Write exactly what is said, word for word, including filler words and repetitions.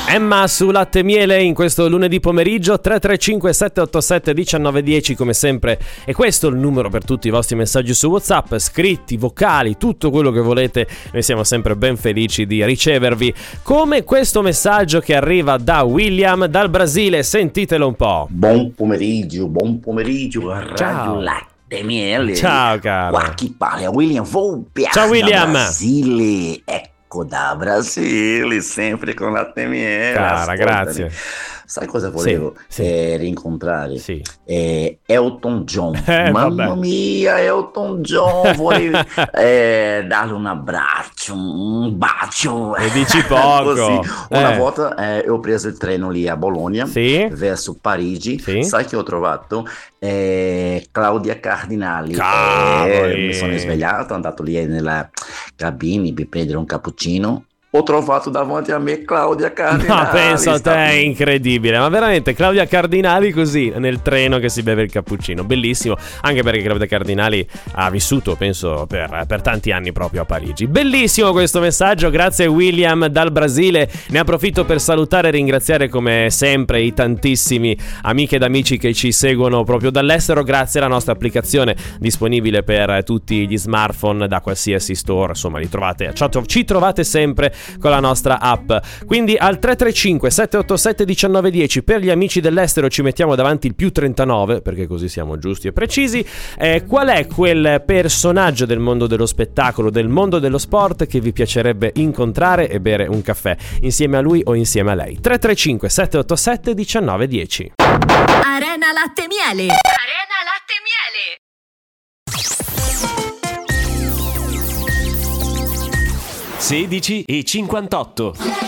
Emma su Latte e Miele in questo lunedì pomeriggio. Tre tre cinque sette otto sette uno nove uno zero come sempre, e questo è il numero per tutti i vostri messaggi su WhatsApp, scritti, vocali, tutto quello che volete. Noi siamo sempre ben felici di ricevervi, come questo messaggio che arriva da William dal Brasile. Sentitelo un po'. Buon pomeriggio, buon pomeriggio a Ciao. Radio Latte e Miele. Ciao caro. Qua chi parla, William Volpi. Ciao William. Da Brasile, ecco da Brasile, sempre con Latte e Miele. Cara, Ascoltami. grazie. Sai cosa volevo Sì, sì. eh, rincontrare? Sì. Eh, Elton John. Eh, Mamma vabbè. mia, Elton John, volevo eh, darle un abbraccio, un bacio. E dici poco. Così. Una Eh. volta eh, ho preso il treno lì a Bologna, Sì. verso Parigi. Sì. Sai che ho trovato? Eh, Claudia Cardinali. Cavoli. Eh, mi sono svegliato, andato lì nella cabina per prendere un cappuccino. Ho trovato davanti a me Claudia Cardinali. Ma penso a te, Sta- è incredibile. Ma veramente Claudia Cardinali così nel treno che si beve il cappuccino, bellissimo. Anche perché Claudia Cardinali ha vissuto, penso, per, per tanti anni proprio a Parigi. Bellissimo questo messaggio, grazie William dal Brasile. Ne approfitto per salutare e ringraziare come sempre i tantissimi amiche ed amici che ci seguono proprio dall'estero, grazie alla nostra applicazione disponibile per tutti gli smartphone da qualsiasi store. Insomma, li trovate, ci trovate sempre con la nostra app. Quindi al tre tre cinque sette otto sette uno nove uno zero per gli amici dell'estero ci mettiamo davanti il più trentanove, perché così siamo giusti e precisi. Eh, qual è quel personaggio del mondo dello spettacolo, del mondo dello sport che vi piacerebbe incontrare e bere un caffè insieme a lui o insieme a lei? Tre tre cinque sette otto sette uno nove uno zero. Arena Latte e Miele. Arena Latte e Miele. sedici e cinquantotto.